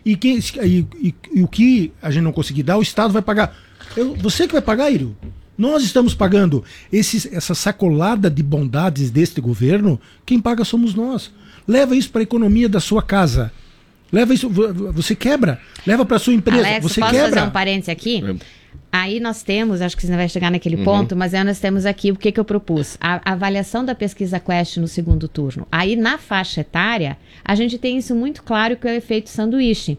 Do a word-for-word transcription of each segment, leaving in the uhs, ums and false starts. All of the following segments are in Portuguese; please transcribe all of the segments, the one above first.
E, quem, e, e, e o que a gente não conseguir dar, o Estado vai pagar. Eu, você que vai pagar, Írio. Nós estamos pagando esses, essa sacolada de bondades deste governo, quem paga somos nós. Leva isso para a economia da sua casa. Leva isso, você quebra. Leva para a sua empresa, Alex, você posso quebra. fazer um parênteses aqui? Aí nós temos, acho que você não vai chegar naquele uhum. ponto, mas aí nós temos aqui o que, que eu propus. A, a avaliação da pesquisa Quest no segundo turno. Aí na faixa etária, a gente tem isso muito claro, que é o efeito sanduíche.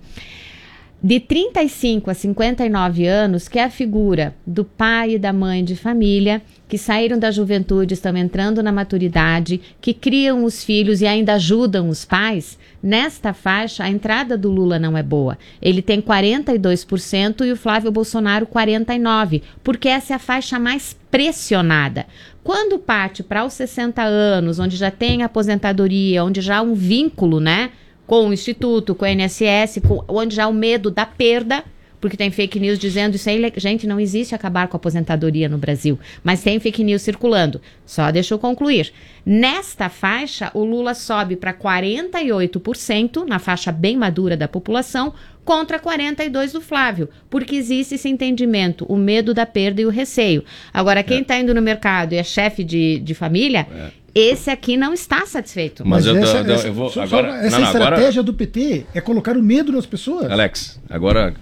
De trinta e cinco a cinquenta e nove anos, que é a figura do pai e da mãe de família, que saíram da juventude, estão entrando na maturidade, que criam os filhos e ainda ajudam os pais, nesta faixa a entrada do Lula não é boa. Ele tem quarenta e dois por cento e o Flávio Bolsonaro quarenta e nove por cento, porque essa é a faixa mais pressionada. Quando parte para os sessenta anos, onde já tem aposentadoria, onde já há um vínculo, né? Com o Instituto, com o I N S S, com, onde já há o medo da perda, porque tem fake news dizendo isso aí, gente, não existe acabar com a aposentadoria no Brasil, mas tem fake news circulando. Só deixa eu concluir. Nesta faixa, o Lula sobe para quarenta e oito por cento, na faixa bem madura da população, contra quarenta e dois por cento do Flávio, porque existe esse entendimento, o medo da perda e o receio. Agora, quem está é. indo no mercado e é chefe de, de família... É. Esse aqui não está satisfeito. Mas, Mas eu, essa, eu, essa, eu vou só, agora. Só, essa não, estratégia agora, do P T é colocar o medo nas pessoas. Alex, agora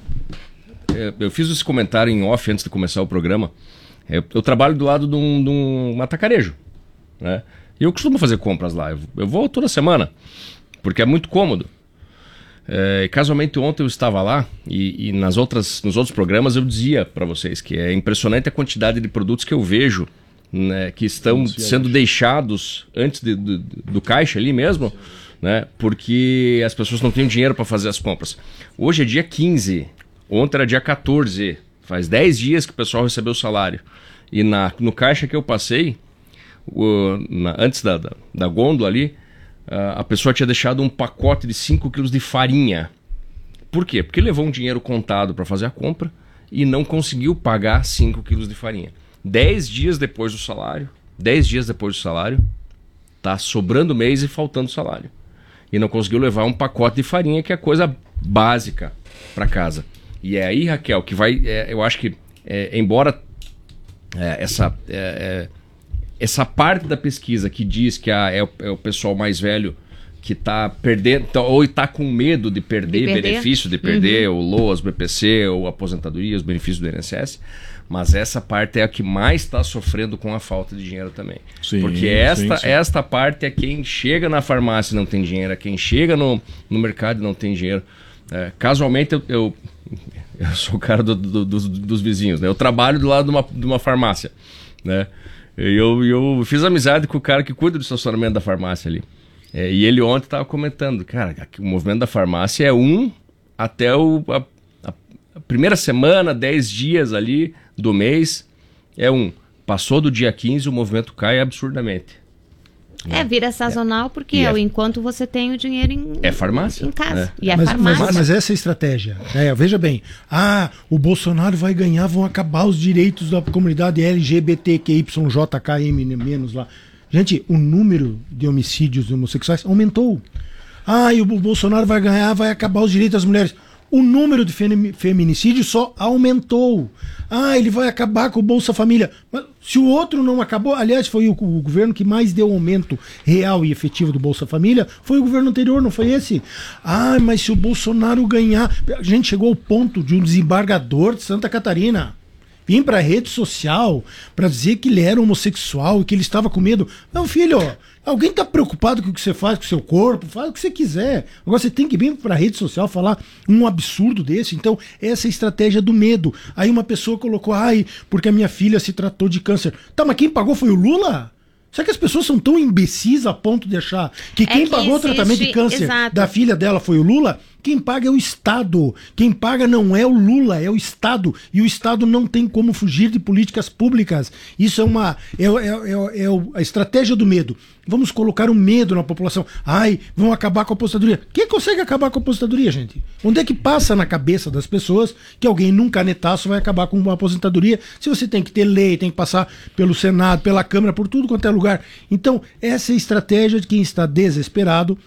eu fiz esse comentário em off antes de começar o programa. Eu, eu trabalho do lado de um, de um atacarejo, né? E eu costumo fazer compras lá. Eu, eu vou toda semana, porque é muito cômodo. É, casualmente ontem eu estava lá e, e nas outras, nos outros programas eu dizia para vocês que é impressionante a quantidade de produtos que eu vejo, né, que estão sendo deixados antes de, de, do caixa ali mesmo, né, porque as pessoas não têm dinheiro para fazer as compras. Hoje é dia quinze, ontem era dia quatorze, faz dez dias que o pessoal recebeu o salário. E na, no caixa que eu passei, o, na, antes da, da, da gôndola ali, a, a pessoa tinha deixado um pacote de cinco quilos de farinha. Por quê? Porque levou um dinheiro contado para fazer a compra e não conseguiu pagar cinco quilos de farinha. Dez dias depois do salário, dez dias depois do salário, tá sobrando mês e faltando salário. E não conseguiu levar um pacote de farinha, que é coisa básica para casa. E é aí, Raquel, que vai... É, eu acho que, é, embora é, essa, é, é, essa parte da pesquisa que diz que a, é, o, é o pessoal mais velho que está perdendo, ou está com medo de perder, de perder benefício, de perder uhum. o LOAS, B P C, ou aposentadoria, os benefícios do I N S S, mas essa parte é a que mais está sofrendo com a falta de dinheiro também. Sim, porque esta, sim, sim. esta parte é quem chega na farmácia e não tem dinheiro, é quem chega no, no mercado e não tem dinheiro. É, casualmente, eu, eu, eu sou o cara do, do, dos, dos vizinhos, né? Eu trabalho do lado de uma, de uma farmácia, né? Eu, eu fiz amizade com o cara que cuida do estacionamento da farmácia ali. É, e ele ontem estava comentando, cara, o movimento da farmácia é um até o, a, a primeira semana, dez dias ali do mês, é um. Passou do dia quinze, o movimento cai absurdamente. É, vira sazonal porque é, é o enquanto você tem o dinheiro em, é farmácia, em casa. É. E é mas, farmácia. Mas, mas essa é a estratégia. É, veja bem, ah, o Bolsonaro vai ganhar, vão acabar os direitos da comunidade L G B T Q Y J K M menos lá. Gente, o número de homicídios homossexuais aumentou. Ah, e o Bolsonaro vai ganhar, vai acabar os direitos das mulheres. O número de feminicídios só aumentou. Ah, ele vai acabar com o Bolsa Família. Mas se o outro não acabou, aliás, foi o, o governo que mais deu aumento real e efetivo do Bolsa Família, foi o governo anterior, não foi esse? Ah, mas se o Bolsonaro ganhar... A gente chegou ao ponto de um desembargador de Santa Catarina vir para a rede social para dizer que ele era homossexual e que ele estava com medo. Não, filho, alguém está preocupado com o que você faz com o seu corpo, faz o que você quiser. Agora você tem que vir para a rede social falar um absurdo desse. Então, essa é a estratégia do medo. Aí uma pessoa colocou, ai, porque a minha filha se tratou de câncer. Tá, mas quem pagou foi o Lula? Será que as pessoas são tão imbecis a ponto de achar que quem é que pagou existe... o tratamento de câncer Exato. Da filha dela foi o Lula? Quem paga é o Estado. Quem paga não é o Lula, é o Estado. E o Estado não tem como fugir de políticas públicas. Isso é uma é, é, é, é a estratégia do medo. Vamos colocar o um medo na população. Ai, vão acabar com a aposentadoria. Quem consegue acabar com a aposentadoria, gente? Onde é que passa na cabeça das pessoas que alguém num canetaço vai acabar com uma aposentadoria? Se você tem que ter lei, tem que passar pelo Senado, pela Câmara, por tudo quanto é lugar. Então, essa é a estratégia de quem está desesperado,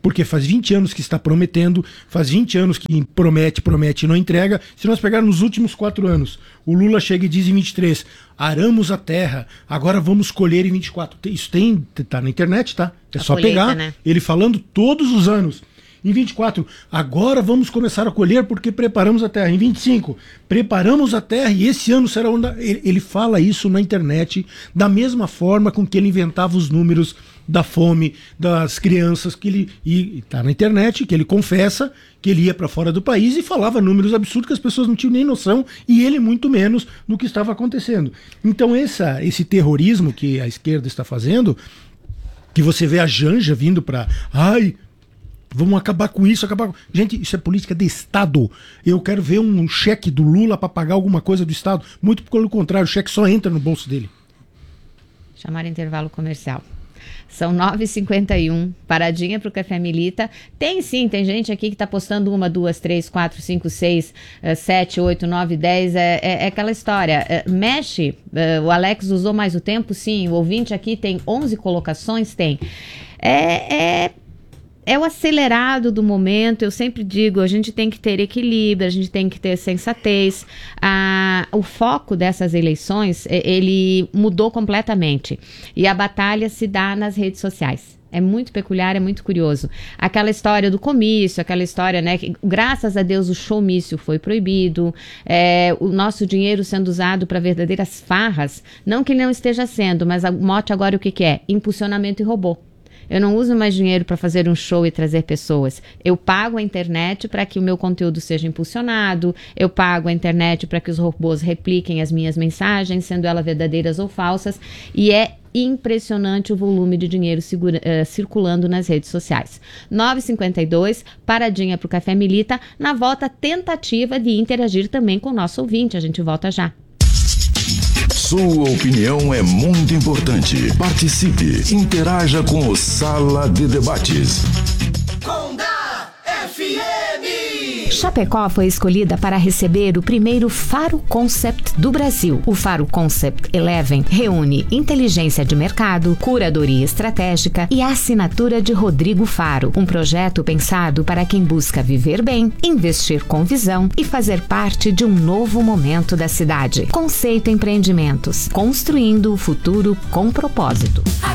porque faz vinte anos que está prometendo, faz vinte anos que promete, promete e não entrega. Se nós pegarmos nos últimos quatro anos, o Lula chega e diz em vinte e três, aramos a terra, agora vamos colher em vinte e quatro. Isso tem, tá na internet, tá? É a só colheita, pegar, né? Ele falando todos os anos. Em vinte e quatro, agora vamos começar a colher porque preparamos a terra. Em vinte e cinco, preparamos a terra e esse ano será onde... Ele, ele fala isso na internet da mesma forma com que ele inventava os números da fome das crianças, que ele e tá na internet, que ele confessa que ele ia para fora do país e falava números absurdos que as pessoas não tinham nem noção, e ele muito menos, do que estava acontecendo. Então essa, esse terrorismo que a esquerda está fazendo, que você vê a Janja vindo para... Ai, vamos acabar com isso, acabar com... Gente, isso é política de Estado. Eu quero ver um cheque do Lula para pagar alguma coisa do Estado. Muito pelo contrário, o cheque só entra no bolso dele. Chamar intervalo comercial. São nove e cinquenta e um, paradinha para o Café Milita. Tem sim, tem gente aqui que está postando uma, duas, três, quatro, cinco, seis, sete, oito, nove, dez. É, é, é aquela história. É, mexe, é, o Alex usou mais o tempo? Sim. O ouvinte aqui tem onze colocações? Tem. É... é... É o acelerado do momento. Eu sempre digo, a gente tem que ter equilíbrio, a gente tem que ter sensatez. Ah, o foco dessas eleições, ele mudou completamente. E a batalha se dá nas redes sociais. É muito peculiar, é muito curioso. Aquela história do comício, aquela história, né, que graças a Deus o showmício foi proibido, é, o nosso dinheiro sendo usado para verdadeiras farras, não que ele não esteja sendo, mas o mote agora o que, que é? Impulsionamento e robô. Eu não uso mais dinheiro para fazer um show e trazer pessoas. Eu pago a internet para que o meu conteúdo seja impulsionado, eu pago a internet para que os robôs repliquem as minhas mensagens, sendo elas verdadeiras ou falsas, e é impressionante o volume de dinheiro segura, uh, circulando nas redes sociais. nove e cinquenta e dois, paradinha para o Café Milita, na volta tentativa de interagir também com o nosso ouvinte. A gente volta já. Sua opinião é muito importante. Participe, interaja com o Sala de Debates. Condá F M. Chapecó foi escolhida para receber o primeiro Faro Concept do Brasil. O Faro Concept Eleven reúne inteligência de mercado, curadoria estratégica e a assinatura de Rodrigo Faro. Um projeto pensado para quem busca viver bem, investir com visão e fazer parte de um novo momento da cidade. Conceito Empreendimentos, construindo o futuro com propósito.